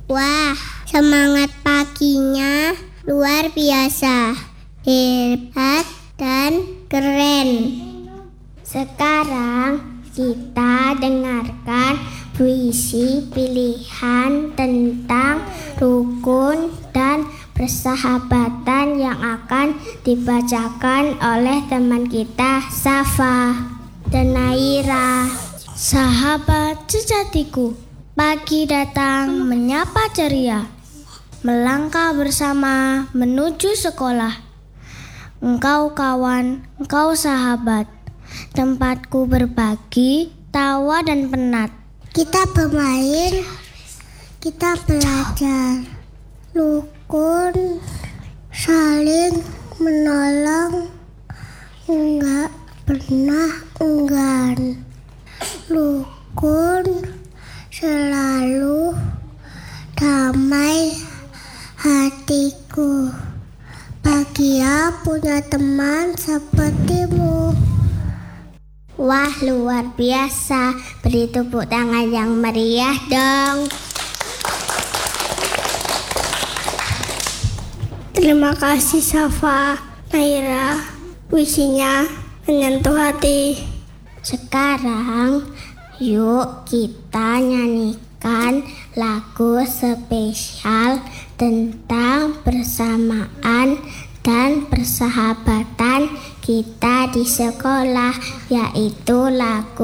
Wah, semangat paginya luar biasa, hebat dan keren. Sekarang kita dengarkan puisi pilihan tentang rukun dan persahabatan yang akan dibacakan oleh teman kita Safa dan Naira. Sahabat sejatiku, pagi datang menyapa ceria, melangkah bersama menuju sekolah. Engkau kawan, engkau sahabat, tempatku berbagi, tawa dan penat. Kita bermain, kita belajar, rukun, saling menolong, enggak pernah enggan. Rukun, selalu damai hatiku. Bahagia punya teman sepertimu. Wah, luar biasa. Beri tepuk tangan yang meriah dong. Terima kasih Safa, Naira, puisinya menyentuh hati. Sekarang yuk kita nyanyikan lagu spesial tentang persamaan dan persahabatan kita di sekolah, yaitu lagu